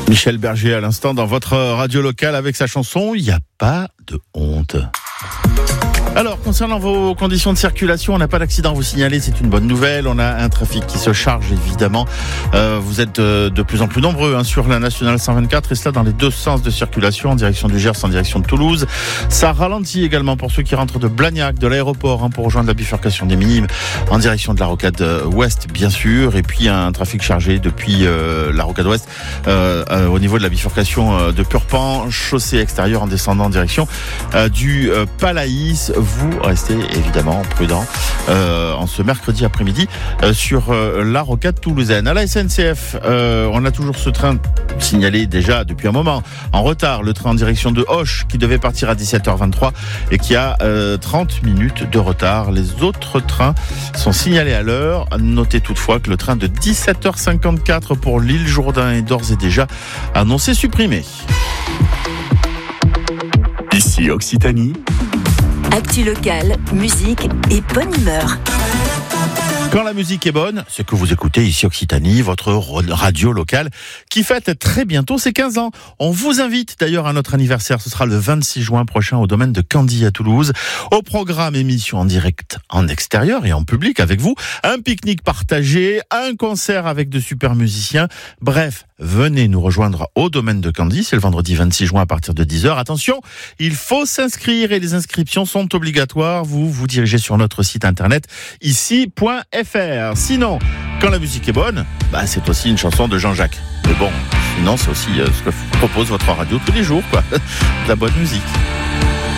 Michel Berger à l'instant dans votre radio locale avec sa chanson « Il n'y a pas de honte ». Alors, concernant vos conditions de circulation, on n'a pas d'accident à vous signaler, c'est une bonne nouvelle. On a un trafic qui se charge, évidemment. Vous êtes de plus en plus nombreux sur la nationale 124, et cela dans les deux sens de circulation, en direction du Gers, en direction de Toulouse. Ça ralentit également pour ceux qui rentrent de Blagnac, de l'aéroport, pour rejoindre la bifurcation des Minimes, en direction de la rocade ouest, bien sûr. Et puis, un trafic chargé depuis la rocade ouest, au niveau de la bifurcation de Purpan, chaussée extérieure en descendant en direction du Palaïs. Vous restez évidemment prudent en ce mercredi après-midi sur la rocade toulousaine. À la SNCF, on a toujours ce train signalé déjà depuis un moment en retard, le train en direction de Auch qui devait partir à 17h23 et qui a 30 minutes de retard. Les autres trains sont signalés à l'heure. Notez toutefois que le train de 17h54 pour l'île Jourdain est d'ores et déjà annoncé supprimé. Ici Occitanie. Actu locale, musique et bonne humeur. Quand la musique est bonne, c'est que vous écoutez ici Occitanie, votre radio locale, qui fête très bientôt ses 15 ans. On vous invite d'ailleurs à notre anniversaire, ce sera le 26 juin prochain au domaine de Candy à Toulouse. Au programme émission en direct, en extérieur et en public avec vous, un pique-nique partagé, un concert avec de super musiciens. Bref, venez nous rejoindre au domaine de Candy, c'est le vendredi 26 juin à partir de 10h. Attention, il faut s'inscrire et les inscriptions sont obligatoires. Vous vous dirigez sur notre site internet ici.fr. Sinon, quand la musique est bonne, c'est aussi une chanson de Jean-Jacques. Mais bon, sinon c'est aussi ce que propose votre radio tous les jours, de la bonne musique.